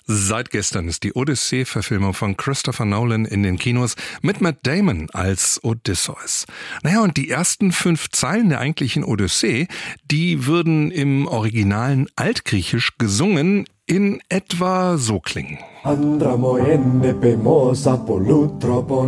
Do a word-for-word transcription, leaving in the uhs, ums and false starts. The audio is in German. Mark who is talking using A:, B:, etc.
A: Seit gestern ist die Odyssee-Verfilmung von Christopher Nolan in den Kinos mit Matt Damon als Odysseus. Naja, und die ersten fünf Zeilen der eigentlichen Odyssee, die würden im originalen Altgriechisch gesungen in etwa so klingen.